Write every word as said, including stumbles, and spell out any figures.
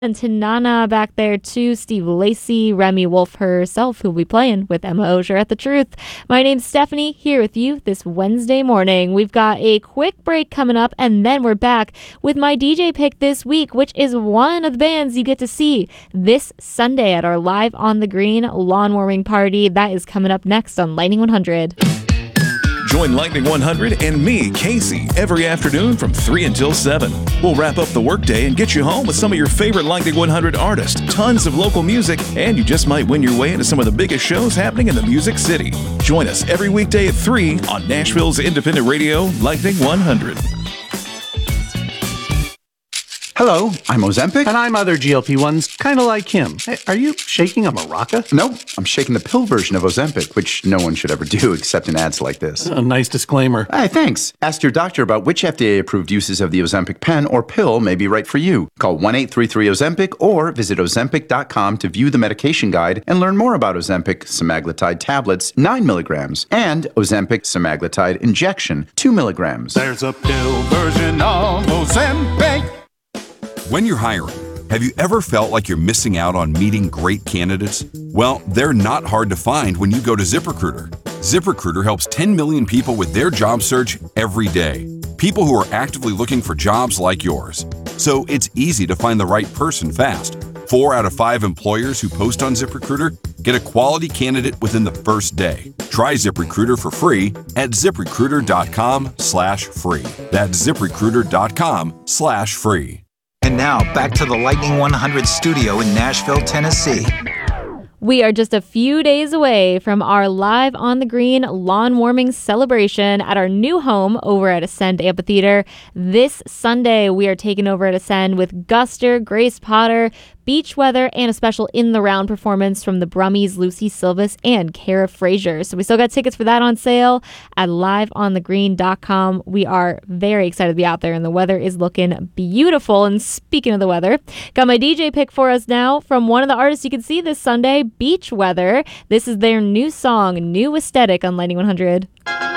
And Tanana back there too, Steve Lacy, Remy Wolf herself, who'll be playing with Emma Osher at The Truth. My name's Stephanie, here with you this Wednesday morning. We've got a quick break coming up, and then we're back with my D J pick this week, which is one of the bands you get to see this Sunday at our Live on the Green lawn warming party. That is coming up next on Lightning one hundred. Join Lightning one hundred and me, Casey, every afternoon from three until seven. We'll wrap up the workday and get you home with some of your favorite Lightning one hundred artists, tons of local music, and you just might win your way into some of the biggest shows happening in the Music City. Join us every weekday at three on Nashville's independent radio, Lightning one hundred. Hello, I'm Ozempic. And I'm other G L P ones, kind of like him. Hey, are you shaking a maraca? No, I'm shaking the pill version of Ozempic, which no one should ever do except in ads like this. A nice disclaimer. Hey, thanks. Ask your doctor about which F D A-approved uses of the Ozempic pen or pill may be right for you. Call one eight three three Ozempic or visit ozempic dot com to view the medication guide and learn more about Ozempic semaglutide tablets, nine milligrams, and Ozempic semaglutide injection, two milligrams. There's a pill version of Ozempic. When you're hiring, have you ever felt like you're missing out on meeting great candidates? Well, they're not hard to find when you go to ZipRecruiter. ZipRecruiter helps ten million people with their job search every day. People who are actively looking for jobs like yours. So it's easy to find the right person fast. Four out of five employers who post on ZipRecruiter get a quality candidate within the first day. Try ZipRecruiter for free at ZipRecruiter.com slash free. That's ZipRecruiter.com slash free. And now, back to the Lightning one hundred studio in Nashville, Tennessee. We are just a few days away from our Live on the Green lawn warming celebration at our new home over at Ascend Amphitheater. This Sunday, we are taking over at Ascend with Guster, Grace Potter, Beach Weather, and a special In the Round performance from the Brummies, Lucy Silvas, and Kara Frazier. So we still got tickets for that on sale at live on the green dot com. We are very excited to be out there, and the weather is looking beautiful. And speaking of the weather, got my D J pick for us now from one of the artists you can see this Sunday, Beach Weather. This is their new song, New Aesthetic, on Lightning one hundred.